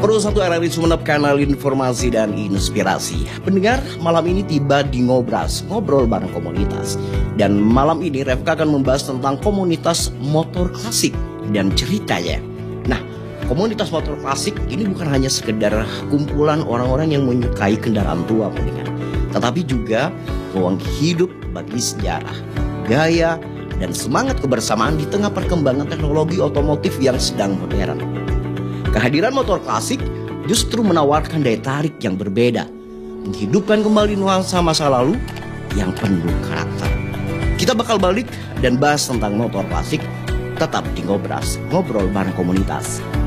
101 RRI Sumeneb, kanal informasi dan inspirasi. Pendengar, malam ini tiba di Ngobras, ngobrol bareng komunitas. Dan malam ini Refka akan membahas tentang komunitas motor klasik dan ceritanya. Nah, komunitas motor klasik ini bukan hanya sekedar kumpulan orang-orang yang menyukai kendaraan tua, pendengar, tetapi juga ruang hidup bagi sejarah, gaya, dan semangat kebersamaan di tengah perkembangan teknologi otomotif yang sedang modern. Kehadiran motor klasik justru menawarkan daya tarik yang berbeda, menghidupkan kembali nuansa masa lalu yang penuh karakter. Kita bakal balik dan bahas tentang motor klasik, tetap di Ngobras, ngobrol bareng komunitas.